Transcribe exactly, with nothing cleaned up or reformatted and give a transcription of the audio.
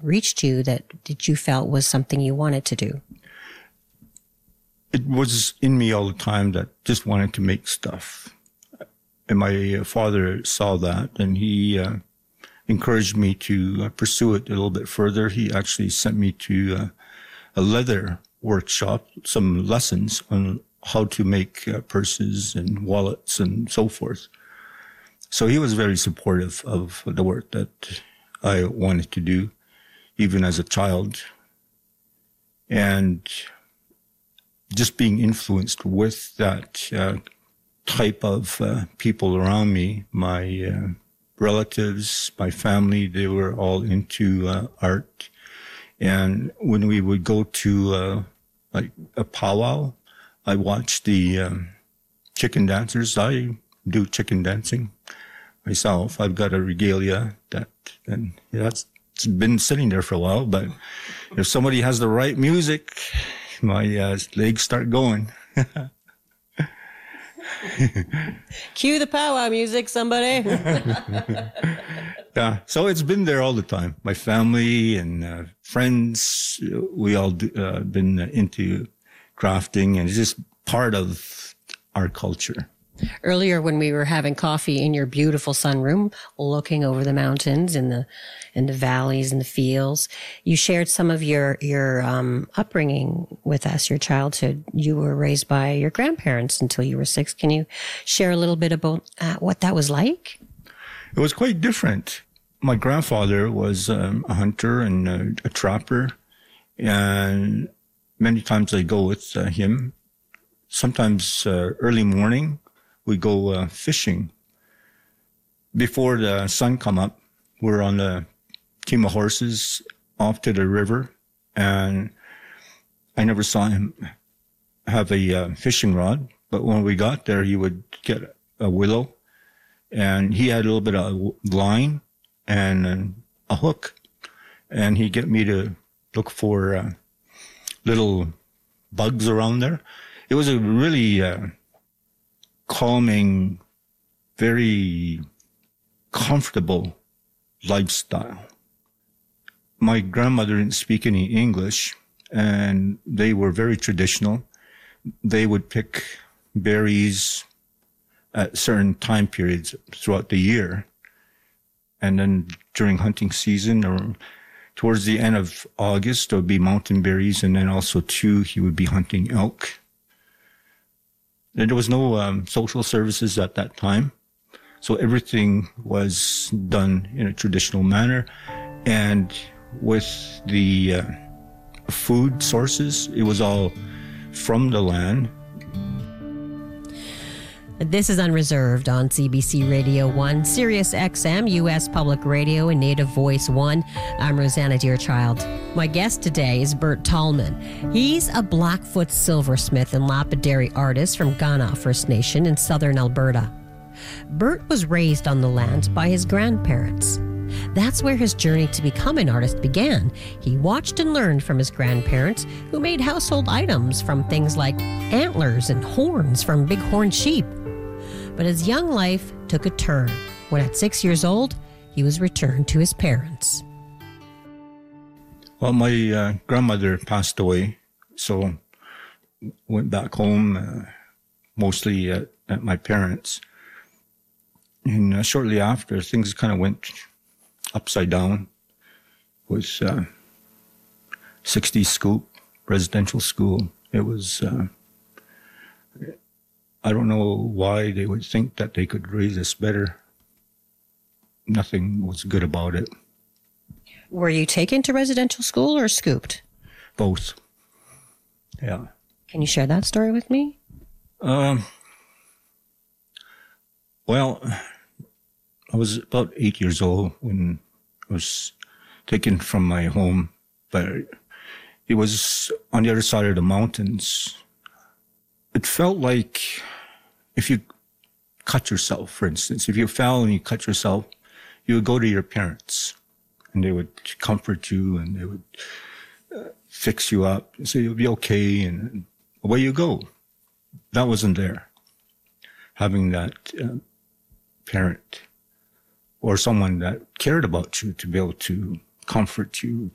reached you that that you felt was something you wanted to do? It was in me all the time that just wanted to make stuff. And my father saw that, and he uh, encouraged me to uh, pursue it a little bit further. He actually sent me to uh, a leather workshop, some lessons on how to make uh, purses and wallets and so forth. So he was very supportive of the work that I wanted to do, even as a child. And just being influenced with that uh, type of uh, people around me, my uh, relatives, my family, they were all into uh, art. And when we would go to uh, like a powwow, I watched the um, chicken dancers. I do chicken dancing myself. I've got a regalia that, and yeah, that's it's been sitting there for a while. But if somebody has the right music, my uh, legs start going. Cue the powwow music, somebody. Yeah, so it's been there all the time. My family and uh, friends, we all do, uh, been into crafting, and it's just part of our culture. Earlier, when we were having coffee in your beautiful sunroom, looking over the mountains and the and the valleys and the fields, you shared some of your your um, upbringing with us, your childhood. You were raised by your grandparents until you were six. Can you share a little bit about uh, what that was like? It was quite different. My grandfather was um, a hunter and a, a trapper, and many times I go with uh, him. Sometimes uh, early morning, we go uh, fishing. Before the sun come up, we're on a team of horses off to the river, and I never saw him have a uh, fishing rod, but when we got there, he would get a willow, and he had a little bit of line and a hook, and he'd get me to look for uh, little bugs around there. It was a really uh, calming, very comfortable lifestyle. My grandmother didn't speak any English, and they were very traditional. They would pick berries at certain time periods throughout the year. And then during hunting season, or towards the end of August, there would be mountain berries, and then also too, he would be hunting elk. There was no um, social services at that time, so everything was done in a traditional manner. And with the uh, food sources, it was all from the land. This is Unreserved on C B C Radio one, Sirius X M, U S Public Radio, and Native Voice one. I'm Rosanna Deerchild. My guest today is Bert Tallman. He's a Blackfoot silversmith and lapidary artist from Kainai First Nation in southern Alberta. Bert was raised on the land by his grandparents. That's where his journey to become an artist began. He watched and learned from his grandparents, who made household items from things like antlers and horns from bighorn sheep. But his young life took a turn when at six years old, he was returned to his parents. Well, my uh, grandmother passed away, so went back home, uh, mostly at, at my parents'. And uh, shortly after, things kind of went upside down with uh, sixties Scoop residential school. It was, uh, I don't know why they would think that they could raise us better. Nothing was good about it. Were you taken to residential school or scooped? Both. Yeah. Can you share that story with me? Um. Well, I was about eight years old when I was taken from my home, but it was on the other side of the mountains. It felt like if you cut yourself, for instance, if you fell and you cut yourself, you would go to your parents and they would comfort you and they would uh, fix you up and say you'll be okay, and away you go. That wasn't there. Having that uh, parent or someone that cared about you to be able to comfort you,